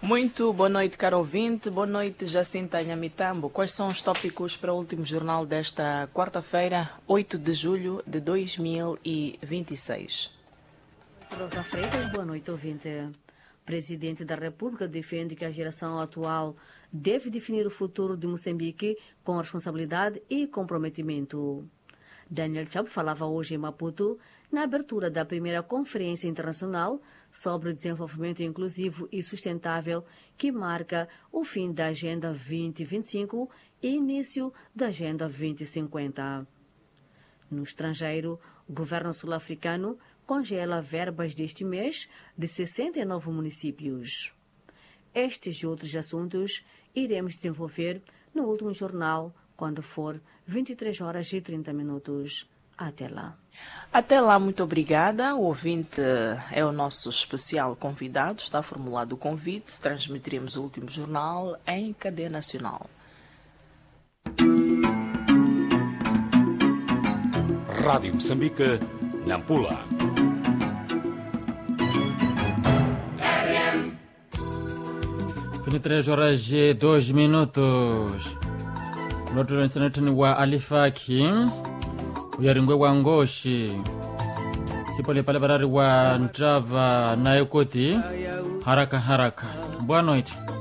Muito boa noite, caro ouvinte. Boa noite, Jacinta Nhamitambo. Quais são os tópicos para o último jornal desta quarta-feira, 8 de julho de 2026? Rosa Freitas, boa noite, ouvinte. Presidente da República defende que a geração atual deve definir o futuro de Moçambique com responsabilidade e comprometimento. Daniel Chapo falava hoje em Maputo na abertura da primeira Conferência Internacional sobre Desenvolvimento Inclusivo e Sustentável, que marca o fim da Agenda 2025 e início da Agenda 2050. No estrangeiro, o governo sul-africano congela verbas deste mês de 69 municípios. Estes e outros assuntos iremos desenvolver no último jornal, quando for 23 horas e 30 minutos. Até lá. Até lá, muito obrigada. O ouvinte é o nosso especial convidado. Está formulado o convite. Transmitiremos o último jornal em cadeia nacional. Rádio Moçambique, Nampula. 23 horas e 2 minutos. Lotro senatani wa Alifaki uyaringwe wa Ngoshi sipole pale barari wa Ntrava na Yokoti haraka. Boa noite.